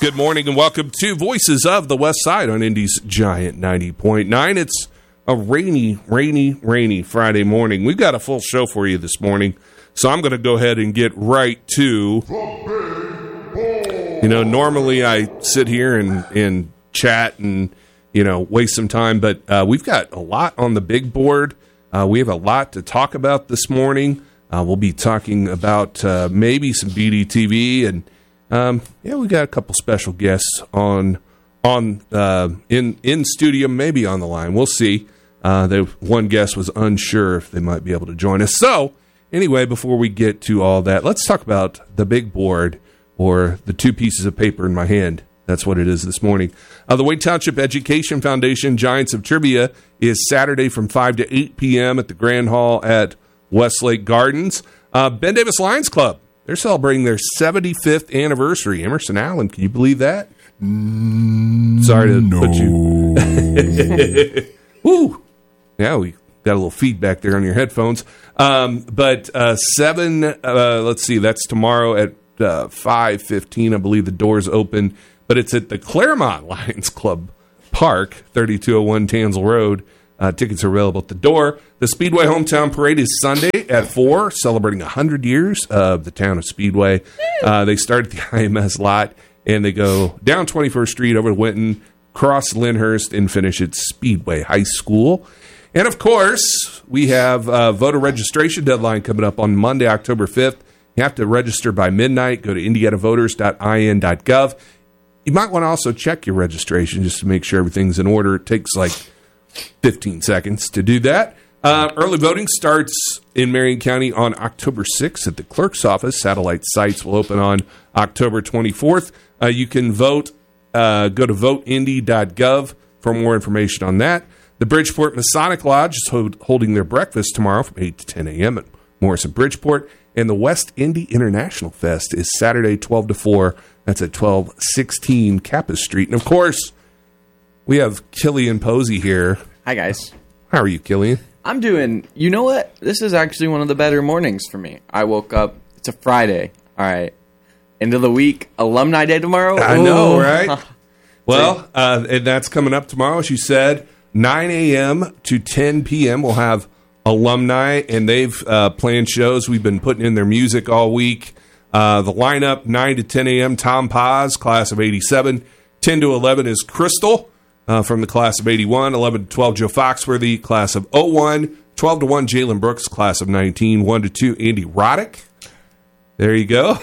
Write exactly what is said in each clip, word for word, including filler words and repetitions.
Good morning and welcome to Voices of the West Side on Indy's Giant ninety point nine. It's a rainy, rainy, rainy Friday morning. We've got a full show for you this morning, so I'm going to go ahead and get right to, you know, normally I sit here and, and chat and, you know, waste some time, but uh, we've got a lot on the big board. Uh, we have a lot to talk about this morning. Uh, we'll be talking about uh, maybe some B D T V and Um, yeah, we got a couple special guests on on uh, in in studio, maybe on the line. We'll see. Uh, the one guest was unsure if they might be able to join us. So, anyway, before we get to all that, let's talk about the big board, or the two pieces of paper in my hand. That's what it is this morning. Uh, the Wayne Township Education Foundation Giants of Trivia is Saturday from five to eight p.m. at the Grand Hall at Westlake Gardens. Uh, Ben Davis Lions Club. They're celebrating their seventy-fifth anniversary. Emerson Allen, can you believe that? Mm, Sorry to no. put you. Woo! Yeah, we got a little feedback there on your headphones. Um, but uh, seven, uh, let's see, that's tomorrow at uh, five fifteen. I believe the doors open. But it's at the Claremont Lions Club Park, thirty-two oh one Tansel Road. Uh, tickets are available at the door. The Speedway Hometown Parade is Sunday at four, celebrating one hundred years of the town of Speedway. Uh, they start at the I M S lot, and they go down twenty-first Street over to Winton, cross Lyndhurst, and finish at Speedway High School. And, of course, we have a voter registration deadline coming up on Monday, October fifth. You have to register by midnight. Go to indiana voters dot i n dot gov. You might want to also check your registration just to make sure everything's in order. It takes, like, fifteen seconds to do that. Uh, early voting starts in Marion County on October sixth at the clerk's office. Satellite sites will open on October twenty-fourth. Uh, you can vote. Uh, go to vote indy dot gov for more information on that. The Bridgeport Masonic Lodge is hold, holding their breakfast tomorrow from eight to ten a.m. at Morrison Bridgeport. And the West Indy International Fest is Saturday, twelve to four. That's at twelve sixteen Kappas Street. And, of course, we have Killian Posey here. Hi, guys. How are you, Killian? I'm doing, you know what? This is actually one of the better mornings for me. I woke up, it's a Friday. All right. End of the week, Alumni Day tomorrow. I Ooh. know, right? Well, uh, and that's coming up tomorrow, as you said, nine a.m. to ten p.m. We'll have alumni, and they've uh, planned shows. We've been putting in their music all week. Uh, the lineup, nine to ten a.m., Tom Paz, class of eighty-seven. ten to eleven is Crystal. Uh, from the class of eighty-one, eleven to twelve, Joe Foxworthy, class of oh one, twelve to one, Jalen Brooks, class of nineteen, one to two, Andy Roddick. There you go.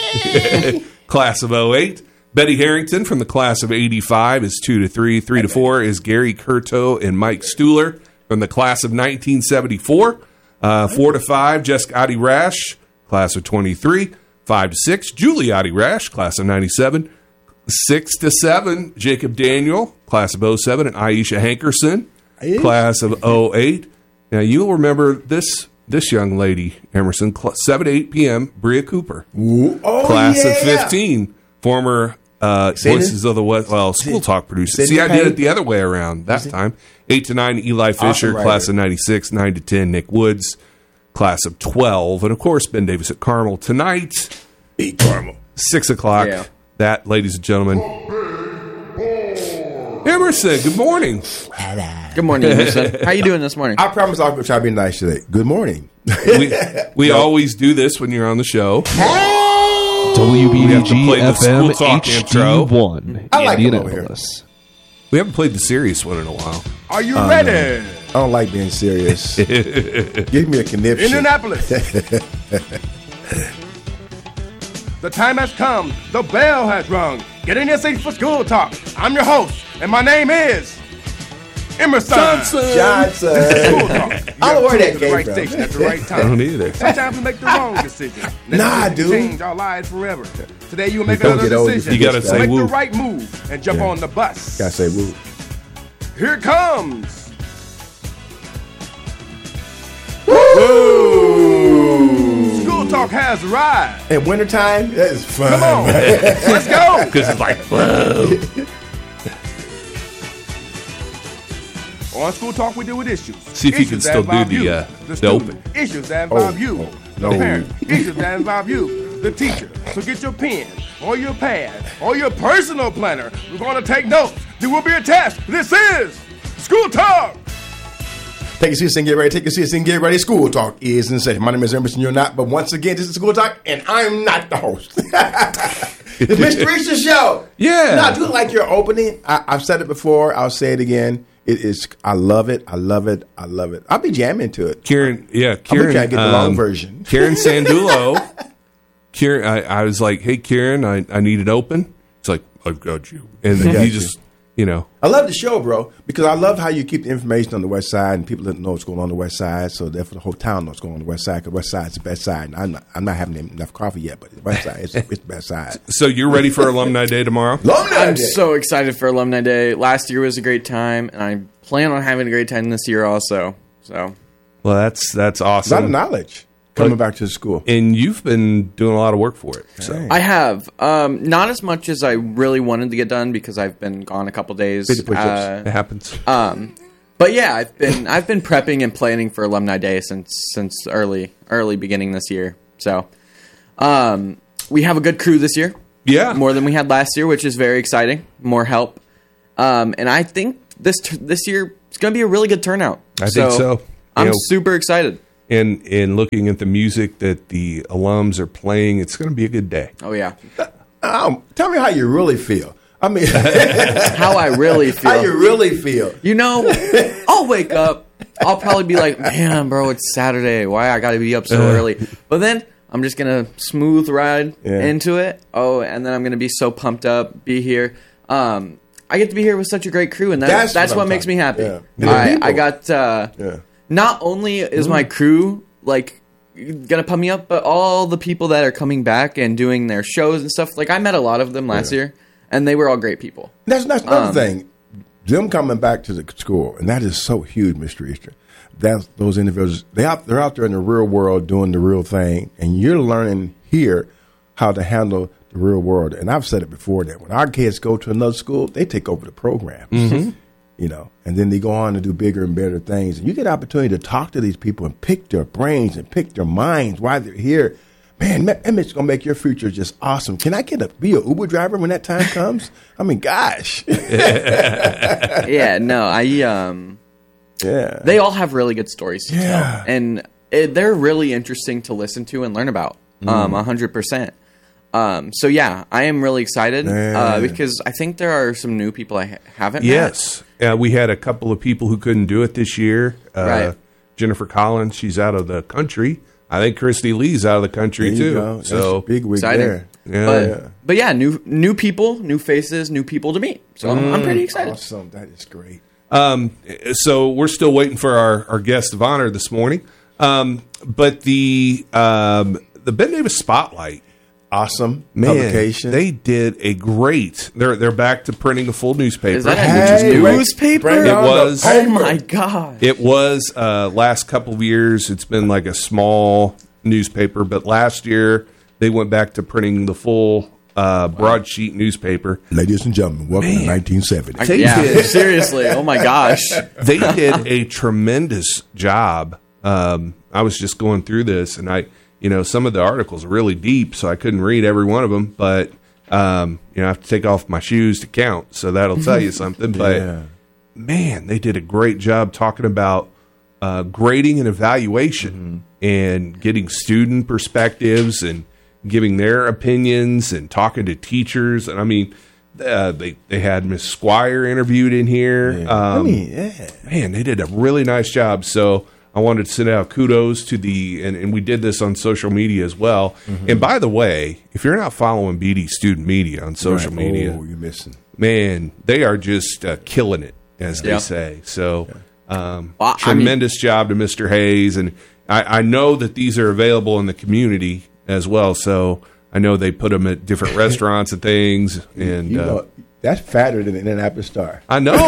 Class of oh eight. Betty Harrington from the class of eighty-five is two to three, three to four is Gary Curto and Mike Stuhler from the class of nineteen seventy-four. Uh, four to five, Jessica Adi Rash, class of twenty-three, five to six, Julie Adi Rash, class of ninety-seven. Six to seven, Jacob Daniel, class of oh seven, and Aisha Hankerson, class of oh eight. Now, you'll remember this this young lady, Emerson, seven to eight p.m., Bria Cooper, Ooh, oh, class yeah. of fifteen, former uh, Voices of the West, well, School Talk producer. See, I did it the other way around that time. eight to nine, Eli Fisher, awesome class of ninety-six, nine to ten, Nick Woods, class of twelve, and, of course, Ben Davis at Carmel. Tonight, Beat Carmel. six o'clock. Yeah. That, ladies and gentlemen. Emerson, good morning. Good morning, Emerson. How you doing this morning? I promise I'll try to be nice today. Good morning. We, we always do this when you're on the show. W B D G play the F M School Talk H D intro. one, I like it over Indianapolis. We haven't played the serious one in a while. Are you ready? I don't like being serious. Give me a conniption. Indianapolis. The time has come. The bell has rung. Get in your seats for School Talk. I'm your host, and my name is Emerson Johnson. Johnson. School Talk. I don't know where that the came right from. station at the right time. I don't either. Sometimes we make the wrong decision. That Nah, decision dude. Change our lives forever. Today you will make Don't another get old, decision. you gotta say make woo. the right move and jump Yeah. on the bus. Gotta say woo. Here it comes. Woo! School Talk has arrived. In wintertime, that is fun. Come on. Let's go. Because it's like, whoa. On School Talk, we deal with issues. See if you can Issues still that involve do the, you, uh, the the open. student. Issues that involve Oh, you, oh, the no. parent. Issues that involve you, the teacher. So get your pen or your pad or your personal planner. We're going to take notes. There will be a test. This is School Talk. Take a seat and get ready. Take a seat and get ready. School Talk is in session. My name is Emerson. You're not. But once again, this is School Talk, and I'm not the host. The Mister Easter Show. Yeah. No, I do like your opening. I, I've said it before. I'll say it again. It is. I love it. I love it. I love it. I'll be jamming to it. Kieran, yeah, Kieran. I'm going to get the um, long version. Kieran Sandulo. Kieran, I, I was like, hey, Kieran, I, I need it open. It's like, I've got you. And then got he you. just, you know. I love the show, bro, because I love how you keep the information on the West Side, and people don't know what's going on the West Side, so therefore the whole town knows what's going on the West Side, because West Side's the best side. And I'm not, I'm not having enough coffee yet, but the West Side is it's the best side. So you're ready for Alumni Day tomorrow? Alumni I'm Day. so excited for Alumni Day. Last year was a great time, and I plan on having a great time this year also. So, Well, that's that's a lot of awesome. knowledge coming back to the school. And you've been doing a lot of work for it. So Hey. I have um, not as much as I really wanted to get done because I've been gone a couple days. Fifty push-ups. Uh, it happens. Um, but yeah, I've been I've been prepping and planning for Alumni Day since since early early beginning this year. So, um, we have a good crew this year. Yeah. More than we had last year, which is very exciting. More help, um, and I think this t- this year it's going to be a really good turnout. I think so. I'm You know, super excited. And and looking at the music that the alums are playing, it's going to be a good day. Oh yeah, Um, tell me how you really feel. I mean, how I really feel. how you really feel. You know, I'll wake up. I'll probably be like, man, bro, it's Saturday. Why I got to be up so early? But then I'm just going to smooth ride Yeah. into it. Oh, and then I'm going to be so pumped up, be here. Um, I get to be here with such a great crew, and that, That's that's, what what, I'm makes me talking- happy. yeah. I, People. I got, uh, Yeah. not only is my crew, like, gonna pump me up, but all the people that are coming back and doing their shows and stuff. Like, I met a lot of them last Yeah. year, and they were all great people. That's that's another Um, thing. Them coming back to the school, and that is so huge, Mister Easter. That's those individuals. They out they're out there in the real world doing the real thing, and you're learning here how to handle the real world. And I've said it before that when our kids go to another school, they take over the programs. Mm-hmm. You know, and then they go on to do bigger and better things. And you get an opportunity to talk to these people and pick their brains and pick their minds while they're here. Man, that- it's going to make your future just awesome. Can I get a be a Uber driver when that time comes? I mean, gosh. Yeah, no, I, um... Yeah. They all have really good stories to Yeah. tell, and it, they're really interesting to listen to and learn about. Um, a hundred percent. Um, so yeah, I am really excited Yeah. uh, because I think there are some new people I ha- haven't Yes. Uh, we had a couple of people who couldn't do it this year. Uh, Right. Jennifer Collins, she's out of the country. I think Christy Lee's out of the country, There you too. go. That's So, a big met. week Exciting. there. yeah. But, Yeah. but yeah, new new people, new faces, new people to meet. So I'm, I'm pretty excited. Awesome. That is great. Um, so we're still waiting for our, our guest of honor this morning. Um, but the um, the Ben Davis Spotlight, Awesome man, publication. they did a great. They're they're back to printing a full newspaper. Is that a Hey, newspaper? bring It on the was- Oh paper. my god! It was uh, last couple of years. It's been like a small newspaper, but last year they went back to printing the full uh, broadsheet newspaper. Ladies and gentlemen, welcome to nineteen seventy. They yeah, did. seriously. Oh my gosh! They did a tremendous job. Um, I was just going through this, and I, you know, some of the articles are really deep, so I couldn't read every one of them. But um, you know, I have to take off my shoes to count, so that'll tell you something. But Yeah. man, they did a great job talking about uh, grading and evaluation and getting student perspectives and giving their opinions and talking to teachers. And I mean, uh, they they had Miss Squire interviewed in here. I Um, mean, yeah. man, they did a really nice job. So I wanted to send out kudos to the, and, and we did this on social media as well. And by the way, if you're not following B D Student Media on social Right. media, Oh, you're missing. man, they are just uh, killing it, as they Yeah. say. So um, Well, I tremendous job to Mister Hayes. And I, I know that these are available in the community as well. So I know they put them at different restaurants and things. And You uh, know, that's fatter than the Indianapolis Star. I know.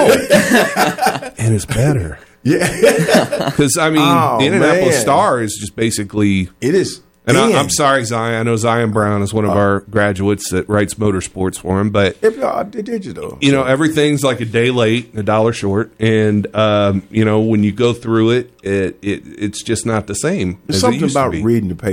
And it's better. Yeah. Because, I mean, Oh, the Indianapolis man. Star is just basically. It is. And I, Man. I'm sorry, Zion. I know Zion Brown is one of our graduates that writes motorsports for him. But, If y'all did digital. you know, everything's like a day late, and a dollar short. And, um, you know, when you go through it, it, it it's just not the same There's as it something used about to be. reading the paper.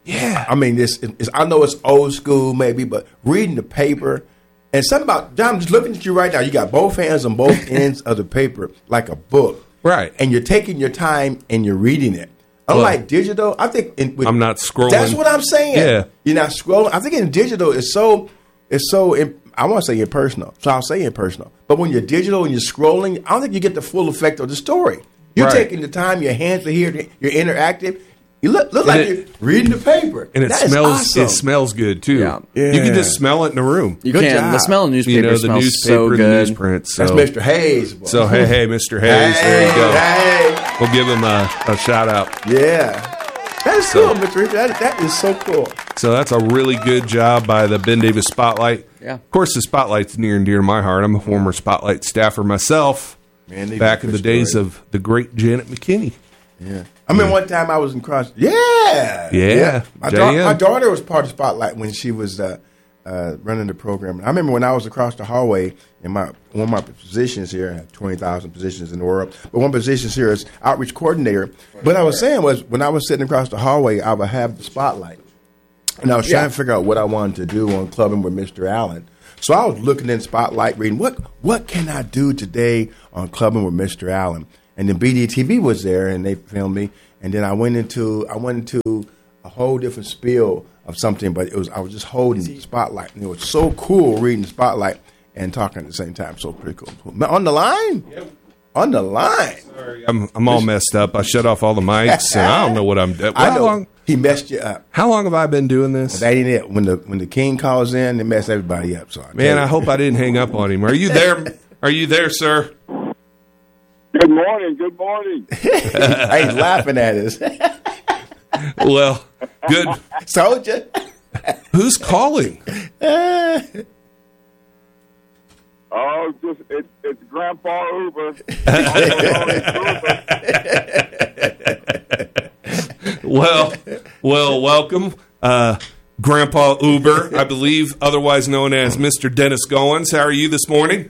Yeah. I mean, this it's, I know it's old school maybe, but reading the paper and something about John. I'm just looking at you right now. You got both hands on both ends of the paper like a book, Right. And you're taking your time and you're reading it. Unlike well, digital, I think in, with, I'm not scrolling. That's what I'm saying. Yeah, you're not scrolling. I think in digital, it's so it's so. I want to say impersonal, so I'll say impersonal. But when you're digital and you're scrolling, I don't think you get the full effect of the story. You're right. taking the time. Your hands are here. You're interactive. You look, look like it, you're reading the paper, and it that smells. Awesome. It smells good too. Yeah. Yeah. You can just smell it in the room. You good can. Job. The smell of newspaper you know, the smells newspaper, so the good. newsprint. So. That's Mister Hayes. Boy. So hey, hey, Mister Hayes, hey, there you go. Hey. We'll give him a, a shout out. Yeah, that is So- cool, Mister Richard. That, that is so cool. So that's a really good job by the Ben Davis Spotlight. Yeah. Of course, the Spotlight's near and dear to my heart. I'm a former Spotlight staffer myself. Man, they back do in the good days story. of the great Janet McKinney. Yeah. I mean, one time I was in cross. Yeah. Yeah. My, J da- M. my daughter was part of Spotlight when she was uh, uh, running the program. I remember when I was across the hallway in my one of my positions here, I have twenty thousand positions in the world, but one position here is outreach coordinator. What I was saying was when I was sitting across the hallway, I would have the Spotlight. And I was trying Yeah. to figure out what I wanted to do on Clubbing with Mister Allen. So I was looking in Spotlight, reading, what what can I do today on Clubbing with Mister Allen? And then B D T V was there, and they filmed me. And then I went into I went into a whole different spiel of something, but it was I was just holding the Spotlight, and it was so cool reading the Spotlight and talking at the same time. So pretty cool. On the line, yep. On the line. Sorry, I'm I'm all messed up. I shut off all the mics, and I don't know what I'm doing. I How know long? he messed you up. How long have I been doing this? That ain't it. When the when the king calls in, they mess everybody up. So I Man, I hope I didn't hang up on him. Are you there? Are you there, sir? Good morning. Good morning. Hey, he's laughing at us. Well, good. Told you. Who's calling? Oh, just it's it's Grandpa Uber. Well, well, welcome, uh, Grandpa Uber, I believe, otherwise known as Mister Dennis Goins. How are you this morning?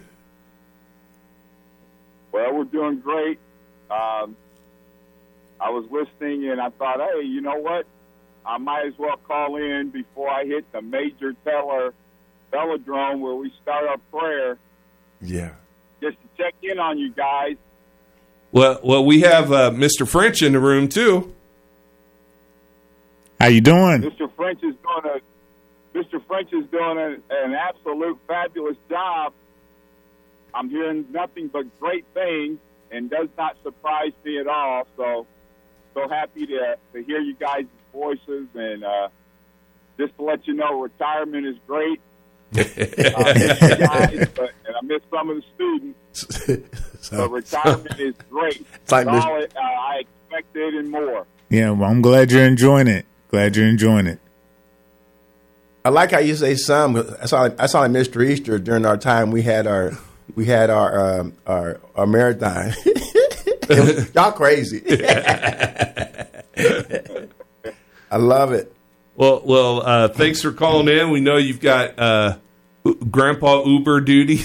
Well, we're doing great. Um, I was listening and I thought, hey, you know what? I might as well call in before I hit the Major Teller velodrome where we start our prayer, Yeah. just to check in on you guys. Well, well, we have uh, Mister French in the room too. How you doing? Mister French is doing a Mister French is doing a, an absolute fabulous job. I'm hearing nothing but great things, and does not surprise me at all. So, so happy to to hear you guys' voices, and uh, just to let you know, retirement is great. uh, guys, but, and I miss some of the students, So- but retirement is great. It's like It's Miss- all it, uh, I expected and more. Yeah, well, I'm glad you're enjoying it. Glad you're enjoying it. I like how you say some. I saw I saw like Mister Easter during our time. We had our we had our um, our, our marathon. Y'all crazy. I love it. Well, well, uh, thanks for calling in. We know you've got uh, Grandpa Uber duty.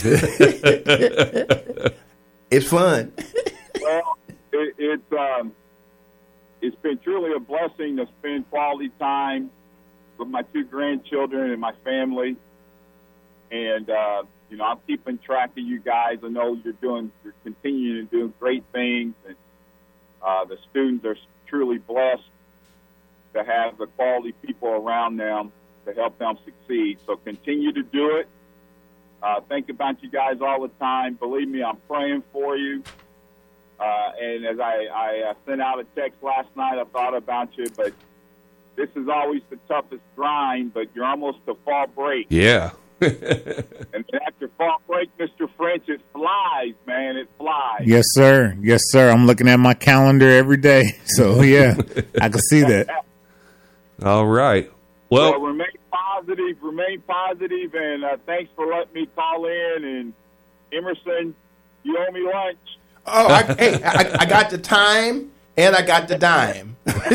It's fun. Well, it, it's um, it's been truly a blessing to spend quality time with my two grandchildren and my family, and uh, you know, I'm keeping track of you guys. I know you're doing, you're continuing to do great things, and uh, the students are truly blessed to have the quality people around them to help them succeed. So continue to do it. Uh, think about you guys all the time. Believe me, I'm praying for you. Uh, and as I, I uh, sent out a text last night, I thought about you, but this is always the toughest grind, but you're almost to fall break. Yeah. And then after fall break, Mister French, it flies, man. It flies. Yes, sir. Yes, sir. I'm looking at my calendar every day. So, yeah, I can see that. All right. Well, Well, remain positive, remain positive, and uh, thanks for letting me call in. And Emerson, you owe me lunch. Oh, I, hey, I, I got the time and I got the dime.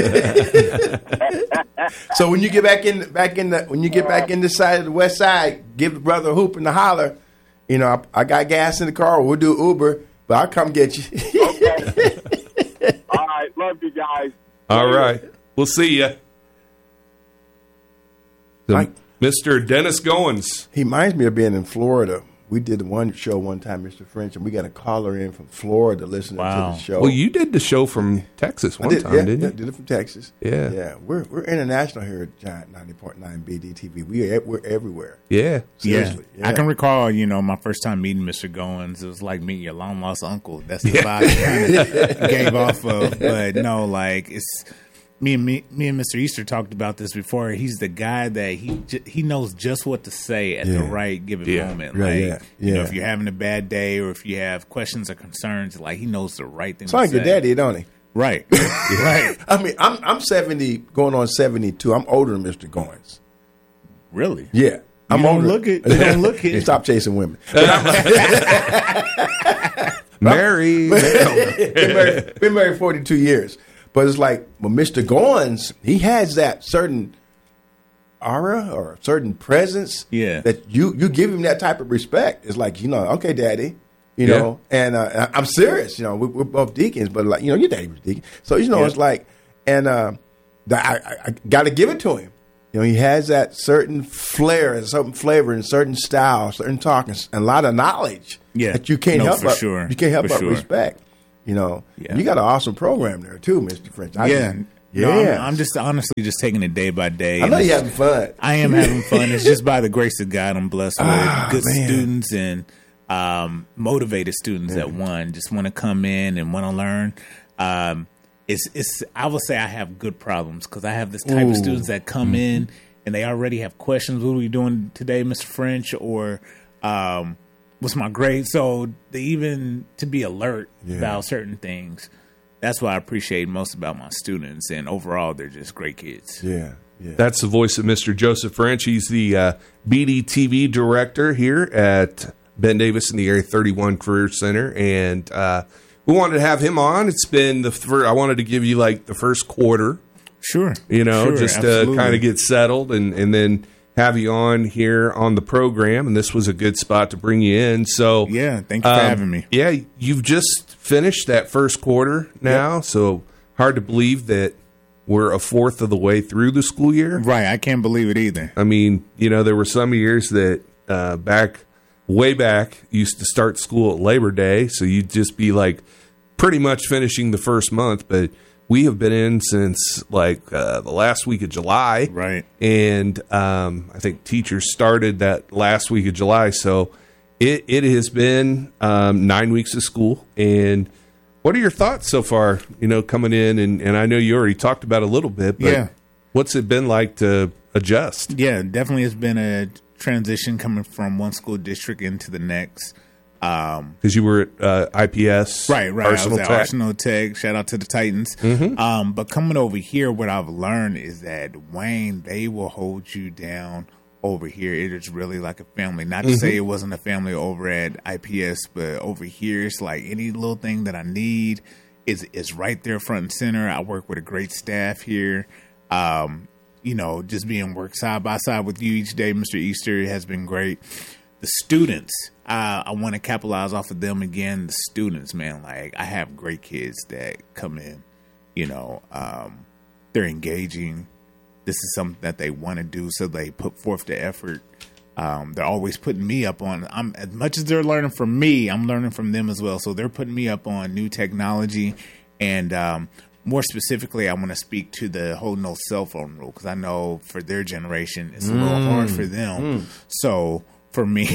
So when you get back in, back in the, when you get back in the side of the west side, give the brother a hoop and a holler. You know, I, I got gas in the car. We'll do Uber, but I'll come get you. Okay. All right. Love you guys. all right. We'll see you. So, Like- Mister Dennis Goins. He reminds me of being in Florida. We did one show one time, Mister French, and we got a caller in from Florida listening Wow. to the show. Well, you did the show from Texas I one did, time, yeah, didn't yeah, you? did it from Texas. Yeah. yeah. We're we're international here at Giant ninety point nine B D T V. We are, we're everywhere. Yeah. Seriously, Yeah. I yeah. can recall, you know, my first time meeting Mister Goins. It was like meeting your long lost uncle. That's the vibe it kind of gave off of. But no, like it's me and me, me and Mister Easter talked about this before. He's the guy that he ju- he knows just what to say at the Yeah. right given Yeah. moment. Right, Like yeah, you know, yeah. if you're having a bad day or if you have questions or concerns, like he knows the right thing It's to like say. your daddy, don't he? Right, right. I mean, I'm I'm seventy, going on seventy-two. I'm older than Mister Goins. Really? Yeah, I'm don't older. look it. You don't look it. Stop chasing women. Mary. been, married, been married forty-two years. But it's like, well, Mister Goins, he has that certain aura or certain presence Yeah. that you, you give him that type of respect. It's like, you know, okay, daddy, you Yeah. know, and uh, I'm serious, you know, we, we're both deacons, but like, you know, your daddy was deacon. So, you know, Yeah. it's like, and uh, the, I, I, I got to give it to him. You know, he has that certain flair and certain flavor and certain style, certain talk, and a lot of knowledge Yeah. that you can't No, help for but, sure. you can't help For but sure. respect. You know, Yeah. you got an awesome program there too, Mister French. I Yeah. just- No, I'm, yeah. I'm just honestly just taking it day by day. I know And you're it's- having fun. I am having fun. It's just by the grace of God I'm blessed with Ah, good man. students and um, motivated students at one. Just want to come in and want to learn. Um, it's it's. I will say I have good problems because I have this type of students that come in and they already have questions. What are we doing today, Mister French? Or um, what's my grade? So they even to be alert about certain things. That's what I appreciate most about my students, and overall, they're just great kids. Yeah, yeah. That's the voice of Mister Joseph French. He's the uh, B D T V director here at Ben Davis in the Area thirty-one Career Center, and uh, we wanted to have him on. It's been the first, I wanted to give you like the first quarter, Sure, you know, Sure, just to absolutely. kind of get settled, and and then have you on here on the program. And this was a good spot to bring you in. So Yeah, thank you for um, having me. Yeah, you've just finished that first quarter now, so hard to believe that we're a fourth of the way through the school year. Right, I can't believe it either. I mean, you know, there were some years that uh, back, way back, used to start school at Labor Day, so you'd just be like pretty much finishing the first month, but we have been in since like uh, the last week of July. Right. And um, I think teachers started that last week of July, so it, it has been um, nine weeks of school. And what are your thoughts so far, you know, coming in? And, and I know you already talked about it a little bit, but Yeah. what's it been like to adjust? Yeah, definitely has been a transition coming from one school district into the next. Um, Because you were at uh, I P S, right, right. Arsenal I was at Tech. Arsenal Tech. Shout out to the Titans. Um, but coming over here, what I've learned is that Wayne, they will hold you down over here. It is really like a family. Not to say it wasn't a family over at I P S, but over here, it's like any little thing that I need is is right there front and center. I work with a great staff here. Um, you know, just being work side by side with you each day, Mister Easter, has been great. The students, uh, I want to capitalize off of them again. The students, man, like I have great kids that come in, you know, um, they're engaging. This is something that they want to do, so they put forth the effort. Um, they're always putting me up on. I'm as much as they're learning from me, I'm learning from them as well. So they're putting me up on new technology, and um, more specifically, I want to speak to the whole no cell phone rule because I know for their generation, it's a little hard for them. So. For me,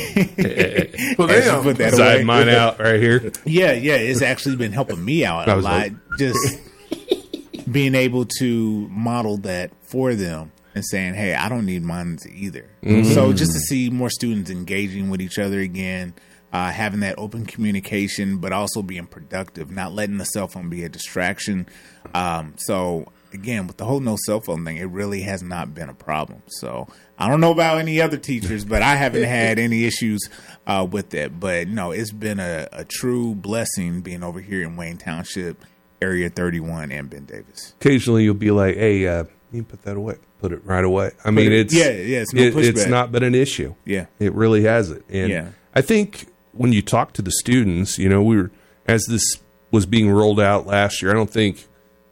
For as you them. put that Side away. mine out right here. Yeah, yeah, it's actually been helping me out I a was lot. like- Just being able to model that for them and saying, "Hey, I don't need mine either." So just to see more students engaging with each other again, uh, having that open communication, but also being productive, not letting the cell phone be a distraction. Um, so again, with the whole no cell phone thing, it really has not been a problem. So I don't know about any other teachers, but I haven't had any issues uh, with that. But no, it's been a, a true blessing being over here in Wayne Township, Area thirty-one, and Ben Davis. Occasionally, you'll be like, "Hey, uh, you can put that away. Put it right away." I mean, it- it's yeah, yeah, it's no it- it's pushback. not been an issue. Yeah. It really hasn't. And Yeah. I think when you talk to the students, you know, we were as this was being rolled out last year. I don't think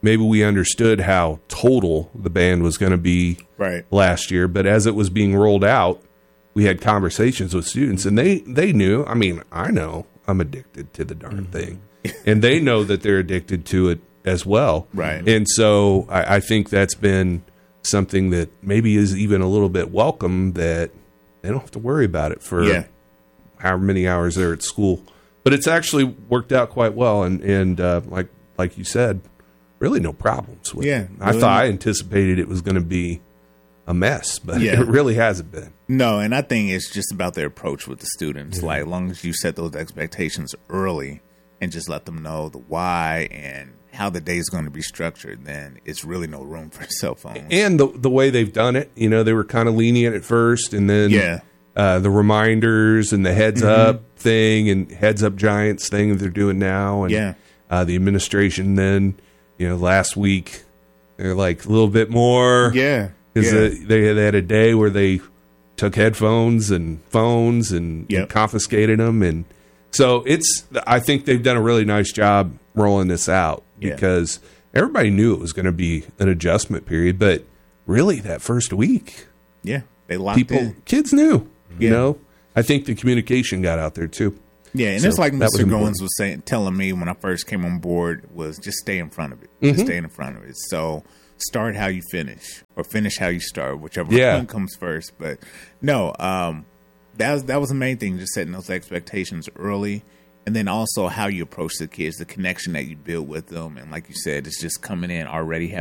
maybe we understood how total the band was going to be Right. last year, but as it was being rolled out, we had conversations with students, and they, they knew. I mean, I know I'm addicted to the darn thing, and they know that they're addicted to it as well. Right. And so I, I think that's been something that maybe is even a little bit welcome, that they don't have to worry about it for Yeah. however many hours they're at school. But it's actually worked out quite well, and and uh, like like you said, really no problems with Yeah, it. I really. thought I anticipated it was going to be a mess, but Yeah. it really hasn't been. No, and I think it's just about their approach with the students. Like, as long as you set those expectations early and just let them know the why and how the day is going to be structured, then it's really no room for cell phones. And the the way they've done it, you know, they were kind of lenient at first, and then Yeah. uh, the reminders and the heads up thing and heads up giants thing that they're doing now, and Yeah. uh, the administration. Then, you know, last week they're like a little bit more, Yeah. because yeah. uh, they they had a day where they took headphones and phones and, Yep. and confiscated them, and so it's. I think they've done a really nice job rolling this out, Yeah. because everybody knew it was going to be an adjustment period, but really that first week, yeah. They locked people, in. kids knew. You Yeah. know, I think the communication got out there too. Yeah, and So it's like that was Mister important. Goins was saying, telling me when I first came on board, was just stay in front of it. Just Mm-hmm. stay in front of it. So start how you finish, or finish how you start, whichever Yeah. one comes first. But no, um, that was that was the main thing, just setting those expectations early, and then also how you approach the kids, the connection that you build with them, and like you said, it's just coming in already having